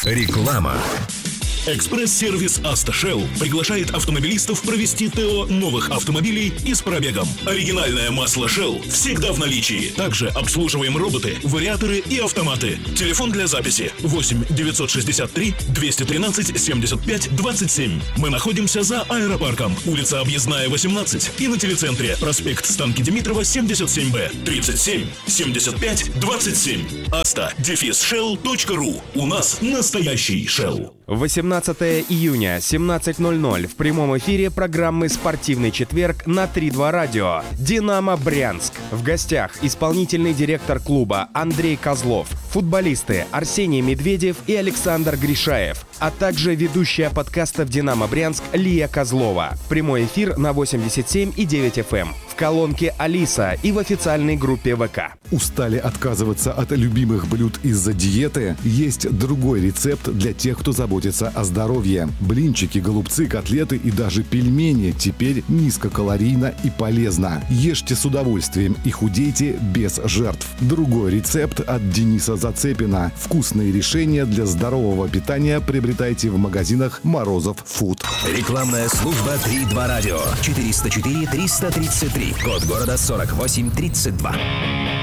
Реклама. Экспресс-сервис «Автошелл» приглашает автомобилистов провести ТО новых автомобилей и с пробегом. Оригинальное масло Shell всегда в наличии. Также обслуживаем роботы, вариаторы и автоматы. Телефон для записи 8 963 213 75 27. Мы находимся за аэропарком, улица Объездная, 18, и на телецентре, проспект Станки Димитрова, 77Б, 37 75 27. asta-shell.ru. У нас настоящий Shell. 18 июня, 17:00 в прямом эфире программы «Спортивный четверг» на 3-2 радио. «Динамо Брянск». В гостях исполнительный директор клуба Андрей Козлов, футболисты Арсений Медведев и Александр Гришаев, а также ведущая подкастов «Динамо Брянск» Лия Козлова. Прямой эфир на 87,9 FM. В колонке Алиса и в официальной группе ВК. Устали отказываться от любимых блюд из-за диеты? Есть другой рецепт для тех, кто заботится о здоровье. Блинчики, голубцы, котлеты и даже пельмени теперь низкокалорийно и полезно. Ешьте с удовольствием и худейте без жертв. Другой рецепт от Дениса Зацепина. Вкусные решения для здорового питания приобретайте в магазинах Морозов Фуд. Рекламная служба 3-2 радио. 404 333. Код города 4832.